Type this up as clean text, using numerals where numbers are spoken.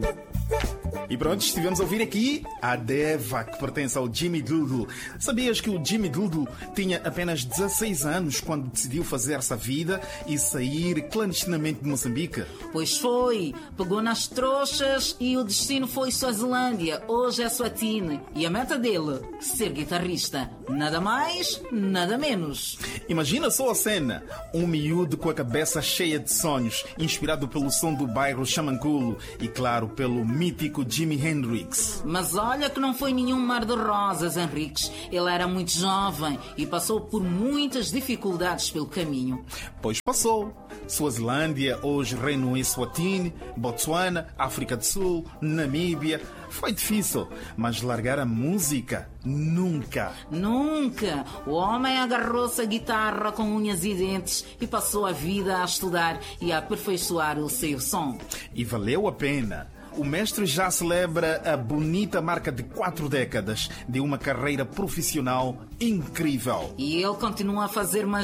E pronto, estivemos a ouvir aqui a Deva, que pertence ao Jimmy Doodle. Sabias que o Jimmy Doodle tinha apenas 16 anos quando decidiu fazer essa vida e sair clandestinamente de Moçambique? Pois foi, pegou nas trouxas e o destino foi Suazilândia, hoje é Swatini. E a meta dele, ser guitarrista. Nada mais, nada menos. Imagina só a cena, um miúdo com a cabeça cheia de sonhos, inspirado pelo som do bairro Xamanculo e, claro, pelo mítico Jimi Hendrix. Mas olha que não foi nenhum mar de rosas, Henriques. Ele era muito jovem e passou por muitas dificuldades pelo caminho. Pois passou. Suazilândia, hoje Reino Eswatini, Botsuana, África do Sul, Namíbia. Foi difícil, mas largar a música, nunca. Nunca! O homem agarrou-se à guitarra com unhas e dentes e passou a vida a estudar e a aperfeiçoar o seu som. E valeu a pena. O mestre já celebra a bonita marca de 4 décadas de uma carreira profissional incrível. E ele continua a fazer